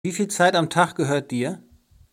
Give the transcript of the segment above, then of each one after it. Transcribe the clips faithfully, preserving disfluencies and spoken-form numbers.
Wie viel Zeit am Tag gehört dir?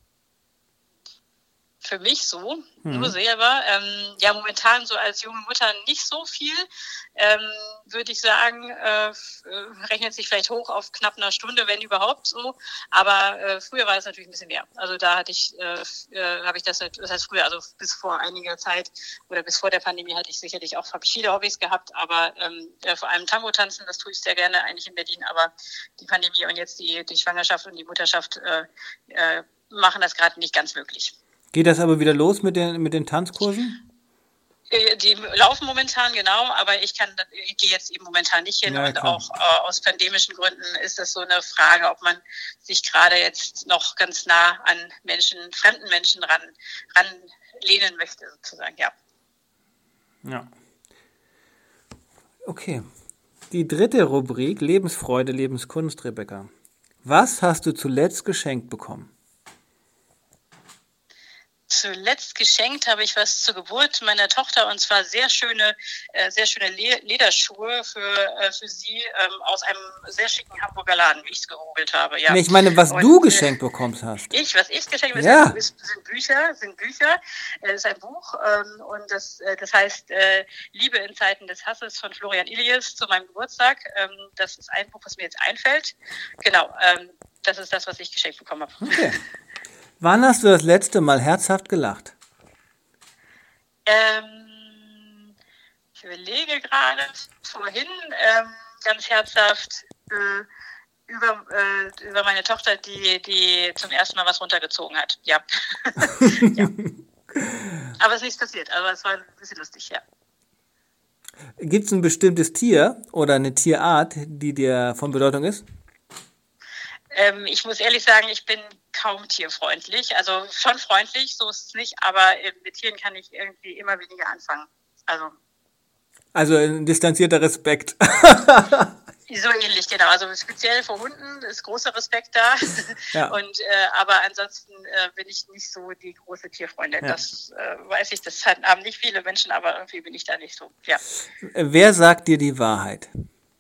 Für mich so, Mhm. nur selber. Ähm, ja, momentan so als junge Mutter nicht so viel, ähm, würde ich sagen, äh, f- äh, rechnet sich vielleicht hoch auf knapp einer Stunde, wenn überhaupt so. Aber äh, früher war es natürlich ein bisschen mehr. Also da hatte ich, äh, f- äh, habe ich das, halt- das heißt früher, also bis vor einiger Zeit oder bis vor der Pandemie hatte ich sicherlich auch, habe ich viele Hobbys gehabt, aber ähm, äh, vor allem Tango tanzen, das tue ich sehr gerne eigentlich in Berlin. Aber die Pandemie und jetzt die, die Schwangerschaft und die Mutterschaft äh, äh, machen das gerade nicht ganz möglich. Geht das aber wieder los mit den, mit den Tanzkursen? Äh, Die laufen momentan, genau, aber ich kann, ich gehe jetzt eben momentan nicht hin Ja, ja, und klar. auch äh, aus pandemischen Gründen ist das so eine Frage, ob man sich gerade jetzt noch ganz nah an Menschen, fremden Menschen ran, ranlehnen möchte, sozusagen, ja. Ja. Okay. Die dritte Rubrik, Lebensfreude, Lebenskunst, Rebecca. Was hast du zuletzt geschenkt bekommen? Zuletzt geschenkt habe ich was zur Geburt meiner Tochter und zwar sehr schöne, äh, sehr schöne Le Lederschuhe für, äh, für sie ähm, aus einem sehr schicken Hamburger Laden, wie ich es gegoogelt habe, ja. Nee, ich meine, was du Und äh, geschenkt bekommen hast. ich, was ich geschenkt habe, ist, Ja. ist, sind Bücher, sind Bücher, äh, ist ein Buch ähm, und das, äh, das heißt äh, Liebe in Zeiten des Hasses von Florian Ilies zu meinem Geburtstag. Ähm, das ist ein Buch, was mir jetzt einfällt. Genau, ähm, das ist das, was ich geschenkt bekommen habe. Okay. Wann hast du das letzte Mal herzhaft gelacht? Ähm, ich überlege gerade vorhin ähm, ganz herzhaft äh, über, äh, über meine Tochter, die, die zum ersten Mal was runtergezogen hat. Ja. Ja. Aber es ist nichts passiert, aber es war ein bisschen lustig, ja. Gibt es ein bestimmtes Tier oder eine Tierart, die dir von Bedeutung ist? Ähm, ich muss ehrlich sagen, ich bin kaum tierfreundlich. Also schon freundlich, so ist es nicht, aber äh, mit Tieren kann ich irgendwie immer weniger anfangen. Also Also ein distanzierter Respekt. so ähnlich, genau. Also speziell vor Hunden ist großer Respekt da. Ja, Und äh, aber ansonsten äh, bin ich nicht so die große Tierfreundin. ja. Das äh, weiß ich, das haben nicht viele Menschen, aber irgendwie bin ich da nicht so. Ja. Wer sagt dir die Wahrheit?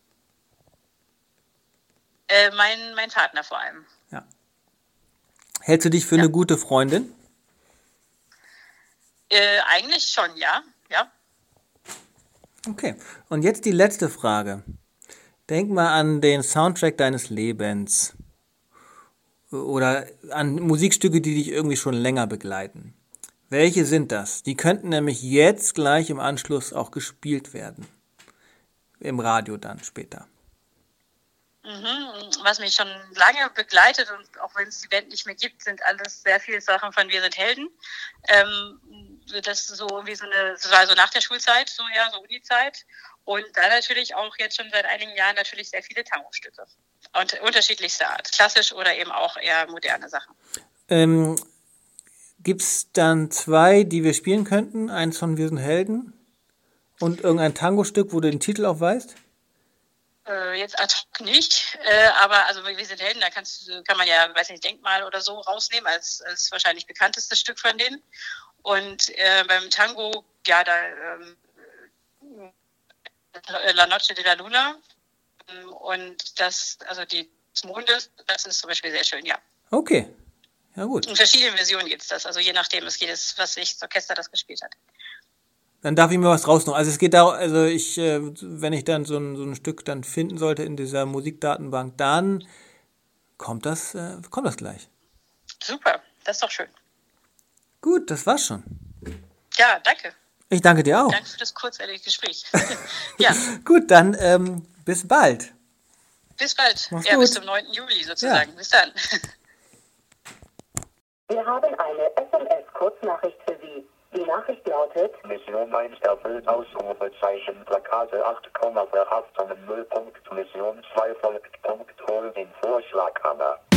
Äh, mein, mein Partner vor allem. Ja. Hältst du dich für Ja. eine gute Freundin? Äh, eigentlich schon, ja. Ja. Okay. Und jetzt die letzte Frage. Denk mal an den Soundtrack deines Lebens oder an Musikstücke, die dich irgendwie schon länger begleiten. Welche sind das? Die könnten nämlich jetzt gleich im Anschluss auch gespielt werden. Im Radio dann später. Mhm. Was mich schon lange begleitet und auch wenn es die Band nicht mehr gibt, sind alles sehr viele Sachen von Wir sind Helden. Ähm, das ist so irgendwie so eine, das war so nach der Schulzeit, so ja, so Uni-Zeit. Und dann natürlich auch jetzt schon seit einigen Jahren natürlich sehr viele Tango-Stücke. Und unterschiedlichster Art. Klassisch oder eben auch eher moderne Sachen. Ähm, gibt's dann zwei, die wir spielen könnten? Eins von Wir sind Helden und irgendein Tango-Stück, wo du den Titel auch weißt? Äh, jetzt ad hoc nicht, äh, aber also Wir sind Helden, da kannst, kann man ja, weiß nicht, Denkmal oder so rausnehmen als, als wahrscheinlich bekanntestes Stück von denen. Und äh, beim Tango, ja, da ähm, La Noche de la Luna und das, also die des Mondes, das ist zum Beispiel sehr schön, ja. Okay, ja gut. In verschiedenen Versionen gibt es das, also je nachdem, es geht es, was sich das Orchester das gespielt hat. Dann darf ich mir was rausnehmen. Also es geht darum, also ich, äh, wenn ich dann so ein, so ein Stück dann finden sollte in dieser Musikdatenbank, dann kommt das, äh, kommt das gleich. Super, das ist doch schön. Gut, das war's schon. Ja, danke. Ich danke dir auch. Danke für das kurzweilige Gespräch. Ja, Gut, dann ähm, bis bald. bis bald. Mach's Ja, gut. bis zum neunten Juli sozusagen. Ja. Bis dann. Wir haben eine S M S-Kurznachricht für Sie. Die Nachricht lautet: Mission eins erfüllt, Ausrufezeichen, Plakate acht, Verhaftungen null. Mission zwei folgt, Punkt, hol den Vorschlaghammer.